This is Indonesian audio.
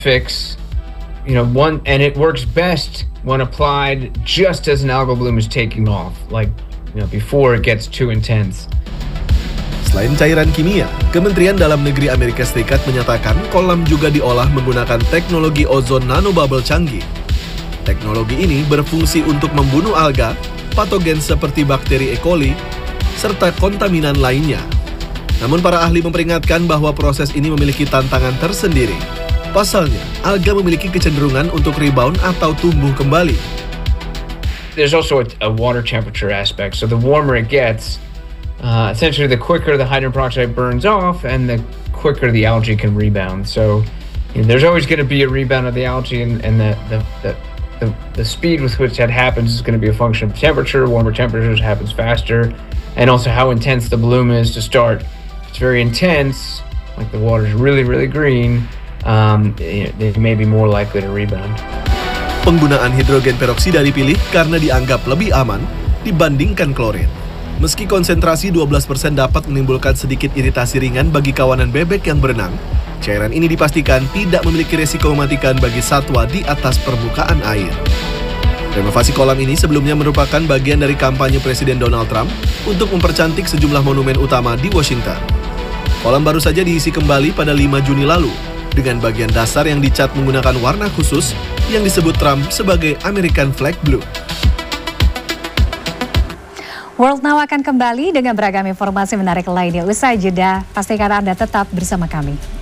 fix, and it works best when applied just as an algal bloom is taking off, before it gets too intense. Selain cairan kimia, Kementerian Dalam Negeri Amerika Serikat menyatakan kolam juga diolah menggunakan teknologi ozon nanobubble canggih. Teknologi ini berfungsi untuk membunuh alga, patogen seperti bakteri E. coli, serta kontaminan lainnya. Namun para ahli memperingatkan bahwa proses ini memiliki tantangan tersendiri. Pasalnya, alga memiliki kecenderungan untuk rebound atau tumbuh kembali. There's also a water temperature aspect. So the warmer it gets, essentially the quicker the hydrogen peroxide burns off and the quicker the algae can rebound. So there's always going to be a rebound of the algae, and the speed with which that happens is going to be a function of temperature. Warmer temperatures happens faster, and also how intense the bloom is to start. If it's very intense, like the water's really, really green, they may be more likely to rebound. Penggunaan hidrogen peroksida dipilih karena dianggap lebih aman dibandingkan klorin. Meski konsentrasi 12% dapat menimbulkan sedikit iritasi ringan bagi kawanan bebek yang berenang, cairan ini dipastikan tidak memiliki resiko mematikan bagi satwa di atas permukaan air. Renovasi kolam ini sebelumnya merupakan bagian dari kampanye Presiden Donald Trump untuk mempercantik sejumlah monumen utama di Washington. Kolam baru saja diisi kembali pada 5 Juni lalu, dengan bagian dasar yang dicat menggunakan warna khusus yang disebut Trump sebagai American Flag Blue. World Now akan kembali dengan beragam informasi menarik lainnya. Usai jeda, pastikan Anda tetap bersama kami.